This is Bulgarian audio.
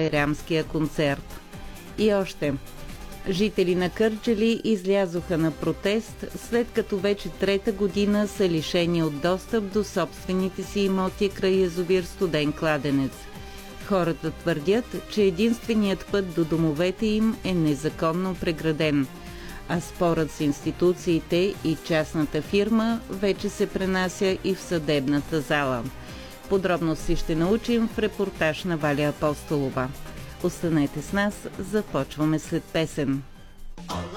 байрамския концерт. И още. Жители на Кърджали излязоха на протест, след като вече трета година са лишени от достъп до собствените си имоти край язовир Студен кладенец. Хората твърдят, че единственият път до домовете им е незаконно преграден, а спорът с институциите и частната фирма вече се пренася и в съдебната зала. Подробности ще научим в репортаж на Валя Апостолова. Останете с нас, започваме след песен.